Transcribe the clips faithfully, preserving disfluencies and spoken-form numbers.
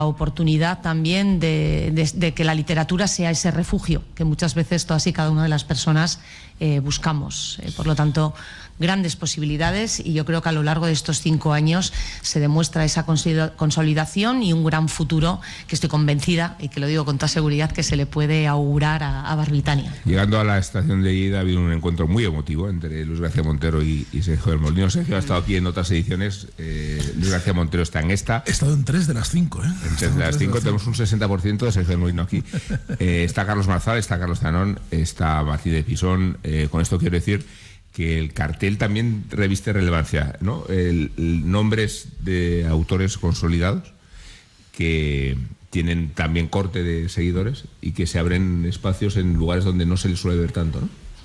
oportunidad también de, de, de que la literatura sea ese refugio que muchas veces todas y cada una de las personas eh, buscamos. Eh, por lo tanto, grandes posibilidades, y yo creo que a lo largo de estos cinco años se demuestra esa consolidación y un gran futuro que estoy convencida, y que lo digo con toda seguridad, que se le puede augurar a, a Barbitania. Llegando a la estación de ida ha habido un encuentro muy emotivo entre Luis García Montero y, y Sergio del Molino. Sergio ha estado aquí en otras ediciones, eh, Luis García Montero está en esta. He estado en tres de las cinco, ¿eh? En tres de las cinco, tenemos un sesenta por ciento de Sergio del Molino aquí. Eh, está Carlos Marzal, está Carlos Zanón, está Martínez Pisón. Eh, con esto quiero decir que el cartel también reviste relevancia, ¿no? El, el nombres de autores consolidados que tienen también corte de seguidores y que se abren espacios en lugares donde no se les suele ver tanto, ¿no?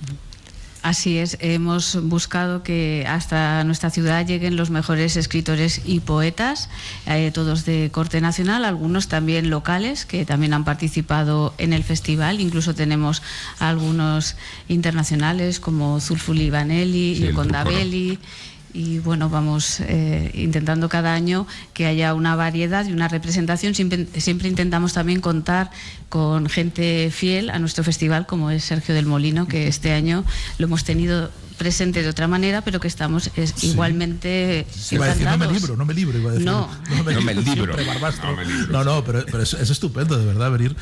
Así es, hemos buscado que hasta nuestra ciudad lleguen los mejores escritores y poetas, eh, todos de corte nacional, algunos también locales que también han participado en el festival. Incluso tenemos algunos internacionales como Zulfuli Vanelli, sí, Yoconda Belli. Y bueno, vamos eh, intentando cada año que haya una variedad y una representación. Siempre, siempre intentamos también contar con gente fiel a nuestro festival, como es Sergio del Molino, que este año lo hemos tenido presente de otra manera, pero que estamos es, sí. igualmente sí, iba a decir, no me libro, no me libro, iba a decir. No, no me, no me libro. No, me libro. no, no, pero, pero es, es estupendo, de verdad, venir.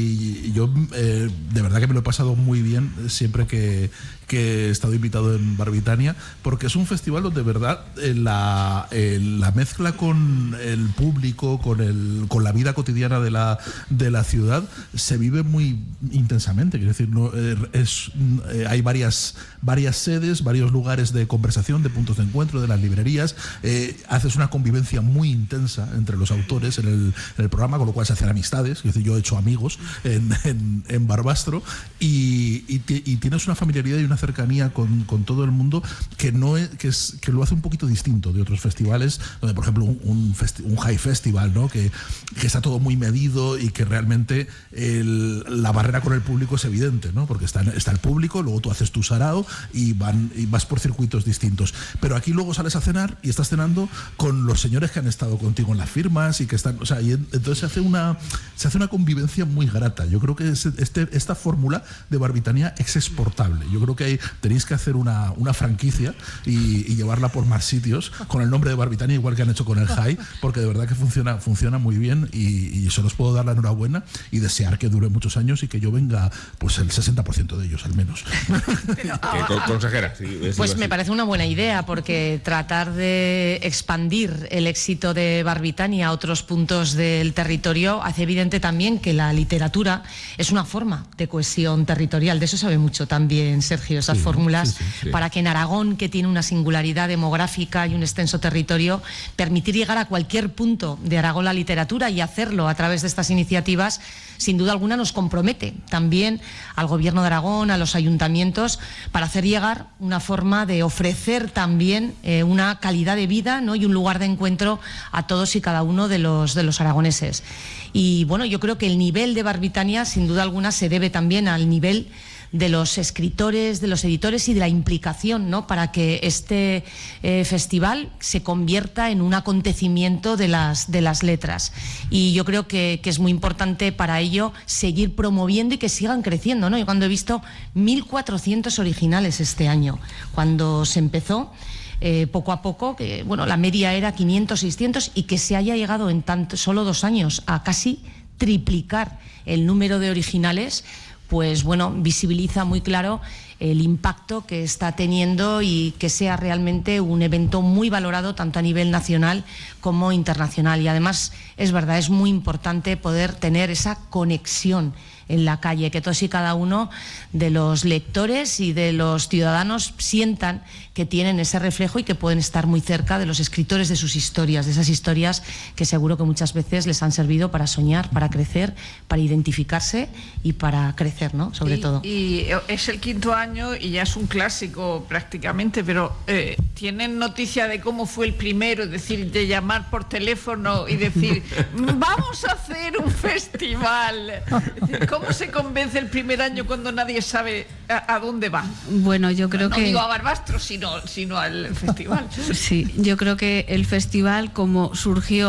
Y yo, eh, de verdad que me lo he pasado muy bien siempre que, que he estado invitado en Barbitania, porque es un festival donde, de verdad, eh, la, eh, la mezcla con el público, con, el, con la vida cotidiana de la, de la ciudad, se vive muy intensamente. Quiero decir, no, eh, es, eh, hay varias, varias sedes, varios lugares de conversación, de puntos de encuentro, de las librerías. Eh, haces una convivencia muy intensa entre los autores en el, en el programa, con lo cual se hacen amistades. Es decir, yo he hecho amigos en, en, en Barbastro, y, y, y tienes una familiaridad y una cercanía con, con todo el mundo que no es, que, es, que lo hace un poquito distinto de otros festivales, donde, por ejemplo, un, un, festi un high festival, ¿no? que, que está todo muy medido y que realmente el, la barrera con el público es evidente, ¿no? Porque está, está el público, luego tú haces tu sarao y, van, y vas por circuitos distintos. Pero aquí luego sales a cenar y estás cenando con los señores que han estado contigo en las firmas y que están, o sea, y entonces se hace una se hace una convivencia muy grata. Yo creo que este, esta fórmula de Barbitania es exportable. Yo creo que hay, tenéis que hacer una, una franquicia y, y llevarla por más sitios con el nombre de Barbitania, igual que han hecho con el High, porque de verdad que funciona, funciona muy bien, y, y solo os puedo dar la enhorabuena y desear que dure muchos años y que yo venga pues el sesenta por ciento de ellos al menos. Pero, ah, consejera, sí, pues me parece una buena idea, porque tratar de expandir el éxito de Barbitania a otros puntos del territorio hace evidente también que la literatura es una forma de cohesión territorial. De eso sabe mucho también Sergio, esas sí, fórmulas sí, sí, sí. para que en Aragón, que tiene una singularidad demográfica y un extenso territorio, permitir llegar a cualquier punto de Aragón la literatura, y hacerlo a través de estas iniciativas, sin duda alguna nos compromete también al Gobierno de Aragón, a los ayuntamientos, para hacer llegar una forma de ofrecer también eh, una calidad de vida, ¿no? y un lugar de encuentro a todos y cada uno de los, de los aragoneses. Y bueno, yo creo que el nivel de Barbitania, sin duda alguna, se debe también al nivel de los escritores, de los editores y de la implicación, ¿no? para que este eh, festival se convierta en un acontecimiento de las, de las letras. Y yo creo que, que es muy importante para ello seguir promoviendo y que sigan creciendo, ¿no? Yo cuando he visto mil cuatrocientos originales este año, cuando se empezó, Eh, poco a poco, que bueno, la media era quinientos, seiscientos, y que se haya llegado en tanto, solo dos años a casi triplicar el número de originales, pues bueno, visibiliza muy claro el impacto que está teniendo, y que sea realmente un evento muy valorado tanto a nivel nacional como internacional. Y además es verdad, es muy importante poder tener esa conexión en la calle, que todos y cada uno de los lectores y de los ciudadanos sientan que tienen ese reflejo y que pueden estar muy cerca de los escritores, de sus historias, de esas historias que seguro que muchas veces les han servido para soñar, para crecer, para identificarse y para crecer, ¿no? Sobre y, todo. Y es el quinto año y ya es un clásico prácticamente, pero eh, ¿tienen noticia de cómo fue el primero? Es decir, de llamar por teléfono y decir, vamos a hacer un festival. Es decir, ¿cómo se convence el primer año cuando nadie sabe a, a dónde va? Bueno, yo creo no, que... No digo a Barbastro, sino, sino al festival. Sí, yo creo que el festival, como surgió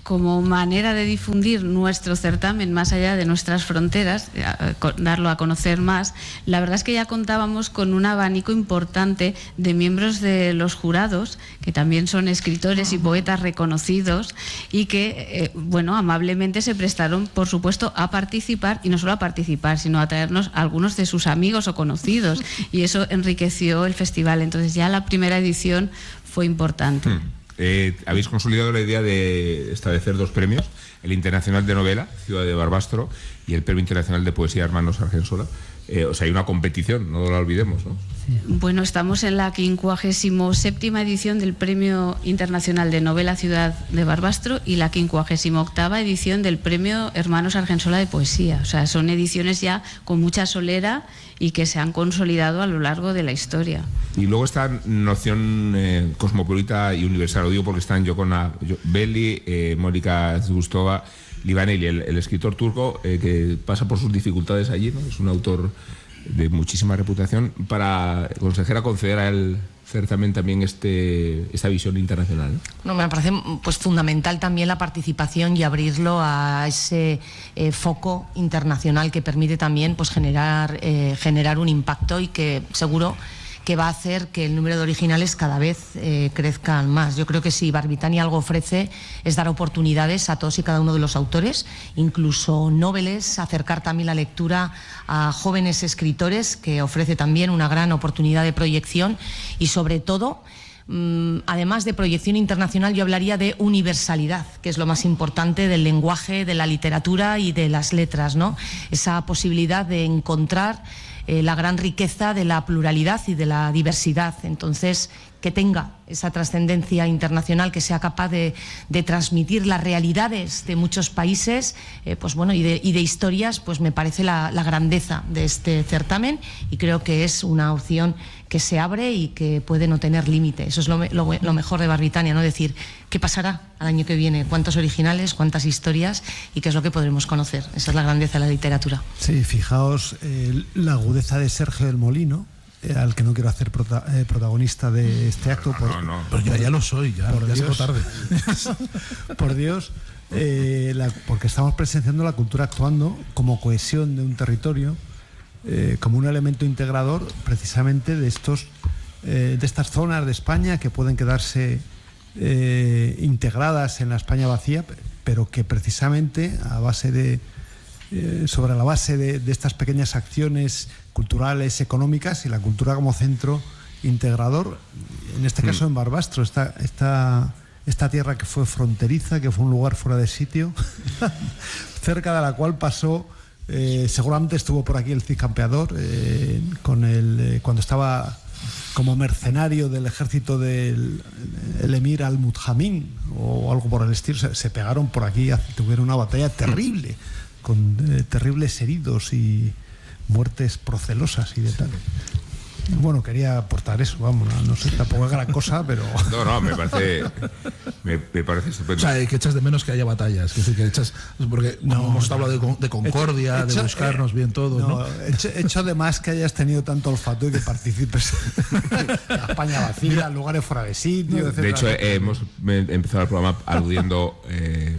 como manera de difundir nuestro certamen más allá de nuestras fronteras, darlo a conocer más, la verdad es que ya contábamos con un abanico importante de miembros de los jurados, que también son escritores y poetas reconocidos y que, eh, bueno, amablemente se prestaron, por supuesto, a participar, y no solo a participar, sino a traernos a algunos de sus amigos o conocidos, y eso enriqueció el festival. Entonces ya la primera edición fue importante. Hmm. Eh, habéis consolidado la idea de establecer dos premios, el Internacional de Novela, Ciudad de Barbastro, y el Premio Internacional de Poesía, Hermanos Argensola. Eh, o sea, hay una competición, no la olvidemos, ¿no? Sí. Bueno, estamos en la quincuagésima séptima edición del Premio Internacional de Novela Ciudad de Barbastro y la quincuagésima octava edición del Premio Hermanos Argensola de Poesía. O sea, son ediciones ya con mucha solera y que se han consolidado a lo largo de la historia. Y luego esta noción eh, cosmopolita y universal, lo digo porque están Yokona Belli, eh, Mónica Zgustova, Livaneli, el, el escritor turco eh, que pasa por sus dificultades allí, ¿no? Es un autor de muchísima reputación. Para consejera, conceder a él certamen también este, esta visión internacional, ¿no? No, me parece pues fundamental también la participación y abrirlo a ese eh, foco internacional que permite también pues generar, eh, generar un impacto y que seguro que va a hacer que el número de originales cada vez eh, crezcan más. Yo creo que si Barbitania algo ofrece es dar oportunidades a todos y cada uno de los autores, incluso noveles, acercar también la lectura a jóvenes escritores, que ofrece también una gran oportunidad de proyección y sobre todo, mmm, además de proyección internacional, yo hablaría de universalidad, que es lo más importante del lenguaje, de la literatura y de las letras, ¿no? Esa posibilidad de encontrar Eh, la gran riqueza de la pluralidad y de la diversidad. Entonces, que tenga esa trascendencia internacional, que sea capaz de, de transmitir las realidades de muchos países, eh, pues bueno, y de, y de historias, pues me parece la, la grandeza de este certamen y creo que es una opción que se abre y que puede no tener límite. Eso es lo, lo, lo mejor de Barbitania, ¿no? Decir, ¿qué pasará al año que viene? ¿Cuántos originales? ¿Cuántas historias? Y qué es lo que podremos conocer. Esa es la grandeza de la literatura. Sí, fijaos eh, la agudeza de Sergio del Molino, al que no quiero hacer prota eh, protagonista de este acto. No, por, no, no. Pues ya, ya lo soy, ya, por ya Dios, se tarde. Por Dios, eh, la, porque estamos presenciando la cultura actuando como cohesión de un territorio, eh, como un elemento integrador precisamente de estos eh, de estas zonas de España que pueden quedarse eh, integradas en la España vacía, pero que precisamente a base de eh, sobre la base de, de estas pequeñas acciones culturales, económicas y la cultura como centro integrador, en este caso en Barbastro, esta, esta, esta tierra que fue fronteriza, que fue un lugar fuera de sitio, cerca de la cual pasó, eh, seguramente estuvo por aquí el Cid Campeador, eh, con el, eh, cuando estaba como mercenario del ejército del el emir al-Mudhamín o algo por el estilo, se, se pegaron por aquí, tuvieron una batalla terrible, con eh, terribles heridos y muertes procelosas y de tal. Bueno, quería aportar eso, vamos, no, no sé, tampoco es gran cosa, pero... No, no, me parece, me, me parece estupendo. O sea, que echas de menos que haya batallas, que, decir, que echas, porque no, hemos hablado de, de concordia, hecho, de buscarnos eh, bien todo, ¿no? ¿no? Echo, echo de más que hayas tenido tanto olfato y que participes en la España vacía, lugares fuera de sitio, etcétera. De hecho, eh, hemos empezado el programa aludiendo eh,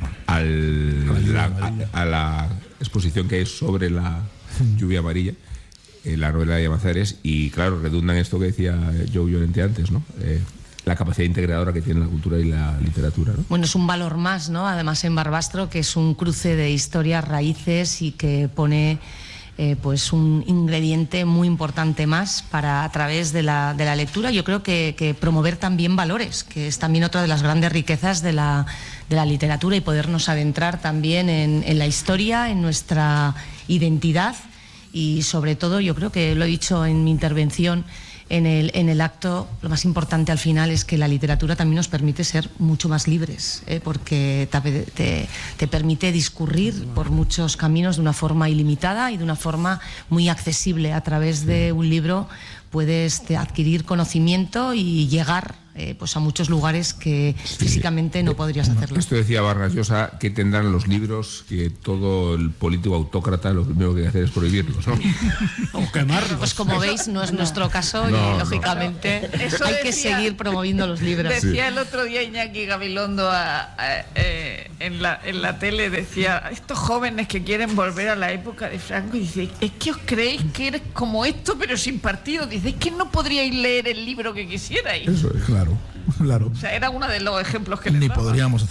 al, la, a, a la exposición que hay sobre la lluvia amarilla, eh, la novela de Llamazares, y claro, redunda en esto que decía Joe Llorente antes, ¿no? Eh, la capacidad integradora que tiene la cultura y la literatura, ¿no? Bueno, es un valor más, ¿no? Además en Barbastro, que es un cruce de historias, raíces y que pone eh, pues un ingrediente muy importante más para, a través de la, de la lectura, yo creo que, que promover también valores, que es también otra de las grandes riquezas de la, de la literatura, y podernos adentrar también en, en la historia, en nuestra identidad. Y sobre todo, yo creo que lo he dicho en mi intervención en el, en el acto, lo más importante al final es que la literatura también nos permite ser mucho más libres, ¿eh? Porque te, te, te permite discurrir por muchos caminos de una forma ilimitada y de una forma muy accesible a través de un libro puedes te- adquirir conocimiento y llegar eh, pues a muchos lugares que sí. físicamente no podrías hacerlo. Esto decía Vargas Llosa, que tendrán los libros que todo el político autócrata lo primero que hay que hacer es prohibirlos, ¿no? O quemarlos. Pues como veis, no es nuestro caso No, y no. lógicamente Eso hay decía- que seguir promoviendo los libros. Decía el otro día Iñaki Gabilondo a- a- eh, en, la, en la tele, decía, estos jóvenes que quieren volver a la época de Franco, y dice, es que os creéis que eres como esto pero sin partido. Dice, es que no podríais leer el libro que quisierais. Eso es, claro, claro. O sea, era uno de los ejemplos que les Ni daba. podríamos